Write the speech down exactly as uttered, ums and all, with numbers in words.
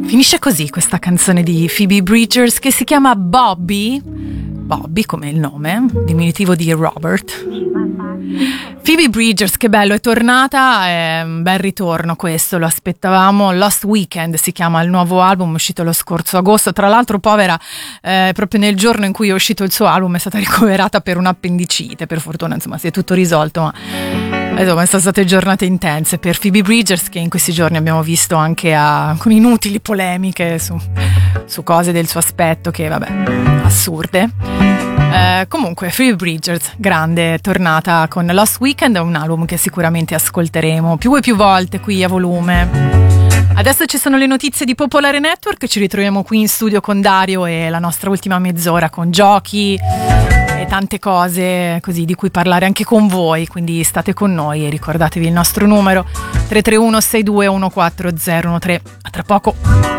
Finisce così questa canzone di Phoebe Bridgers che si chiama Bobby, Bobby come il nome, diminutivo di Robert. Phoebe Bridgers, che bello, è tornata, è un bel ritorno questo, lo aspettavamo. Lost Weekend si chiama il nuovo album, uscito lo scorso agosto. Tra l'altro, povera, eh, proprio nel giorno in cui è uscito il suo album è stata ricoverata per un'appendicite, per fortuna insomma si è tutto risolto, ma insomma sono state giornate intense per Phoebe Bridgers, che in questi giorni abbiamo visto anche a, con inutili polemiche su, su cose del suo aspetto che vabbè, assurde. Eh, comunque Phoebe Bridgers, grande, tornata con Lost Weekend, è un album che sicuramente ascolteremo più e più volte qui a volume. Adesso ci sono le notizie di Popolare Network, ci ritroviamo qui in studio con Dario e la nostra ultima mezz'ora con giochi e tante cose così di cui parlare anche con voi, quindi state con noi e ricordatevi il nostro numero tre tre uno sei due uno quattro zero uno tre. A tra poco.